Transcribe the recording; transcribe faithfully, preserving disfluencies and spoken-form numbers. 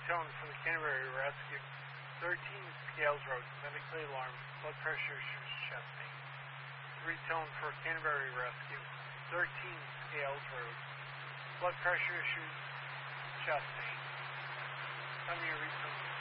tone for the Canterbury Rescue. thirteen Scales Road, medically alarmed, blood pressure issues, chest pain. three tone for Canterbury Rescue. thirteen Scales Road, blood pressure issues, chest pain. Tell me your reason.